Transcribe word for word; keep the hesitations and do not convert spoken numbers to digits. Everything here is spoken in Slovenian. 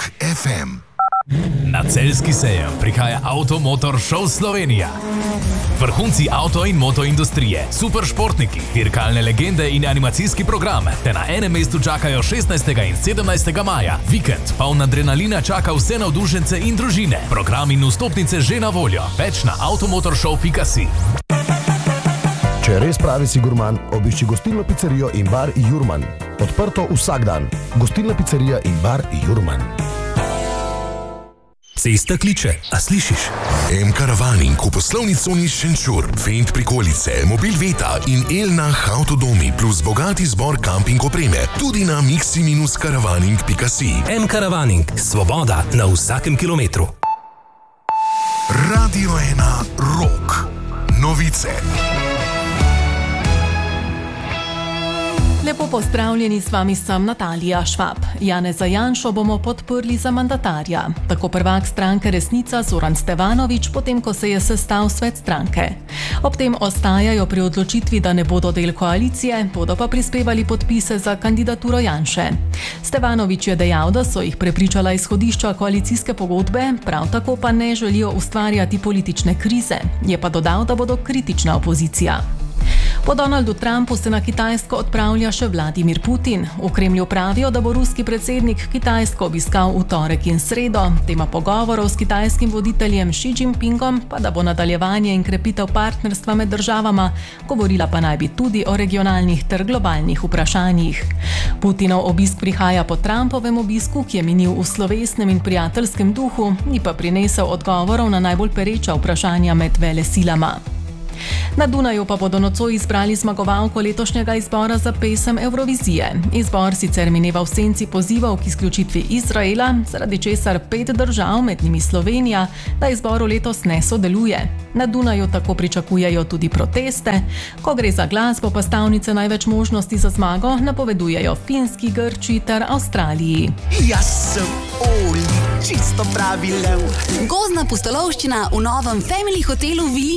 ef em. Na celjski sejem prihaja Auto Motor Show Slovenija. Vrhunci avto in moto industrije, superšportniki, dirkalne legende in animacijski program te na enem mestu čakajo šestnajstega in sedemnajstega maja. Vikend poln adrenalina čaka vse navdušence in družine. Program in vstopnice že na voljo. Več na avtomotorshow pika si. Če res pravi si gurman, obišči gostilno pizzerijo in bar Jurman. Odprto vsak dan. Gostilna pizzerija in bar Jurman. Cesta kliče, a slišiš? M-Karavaning v poslovni coni Šenčur, Fendt prikolice, Mobil Veta in Elnah Avtodomi plus bogati zbor kamping opreme tudi na mixi dash karavaning pika si. M-Karavaning, svoboda na vsakem kilometru. Radio ena Rock. Novice. Lepo pozdravljeni, z vami sem Natalija Švab. Janeza Janšo bomo podprli za mandatarja. Tako prvak stranke Resnica Zoran Stevanović, potem ko se je sestal svet stranke. Ob tem ostajajo pri odločitvi, da ne bodo del koalicije, bodo pa prispevali podpise za kandidaturo Janše. Stevanović je dejal, da so jih prepričala izhodišča koalicijske pogodbe, prav tako pa ne želijo ustvarjati politične krize. Je pa dodal, da bodo kritična opozicija. Po Donaldu Trumpu se na Kitajsko odpravlja še Vladimir Putin. V Kremlju pravijo, da bo ruski predsednik Kitajsko obiskal v torek in sredo. Tema pogovorov s kitajskim voditeljem Xi Jinpingom pa da bo nadaljevanje in krepitev partnerstva med državama, govorila pa naj bi tudi o regionalnih ter globalnih vprašanjih. Putinov obisk prihaja po Trumpovem obisku, ki je minil v slovesnem in prijateljskem duhu, ni pa prinesel odgovorov na najbolj pereča vprašanja med velesilama. Na Dunaju pa bodo nocoj izbrali zmagovalko letošnjega izbora za pesem Evrovizije. Izbor sicer mineva v senci pozivov k izključitvi Izraela, zaradi česar pet držav, med njimi Slovenija, da izboru letos ne sodeluje. Na Dunaju tako pričakujejo tudi proteste. Ko gre za glasbo, pa stavnice največ možnosti za zmago napovedujejo Finski, Grčiji ter Avstraliji. Jaz sem Oli, čisto pravi lev. Gozdna pustolovščina v novem Family hotelu Vili